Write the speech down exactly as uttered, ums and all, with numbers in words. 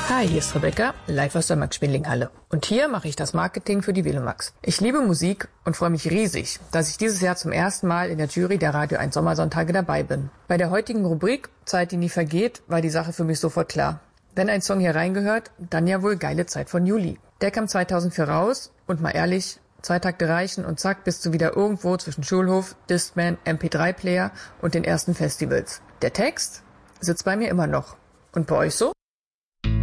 Hi, hier ist Rebecca, live aus der Max-Schmeling-Halle. Und hier mache ich das Marketing für die Velomax. Ich liebe Musik und freue mich riesig, dass ich dieses Jahr zum ersten Mal in der Jury der Radio eins Sommersonntage dabei bin. Bei der heutigen Rubrik Zeit, die nie vergeht, war die Sache für mich sofort klar. Wenn ein Song hier reingehört, dann ja wohl Geile Zeit von Juli. Der kam zweitausendvier raus und mal ehrlich, zwei Takte reichen und zack bist du wieder irgendwo zwischen Schulhof, Discman, M P drei Player und den ersten Festivals. Der Text sitzt bei mir immer noch. Und bei euch so?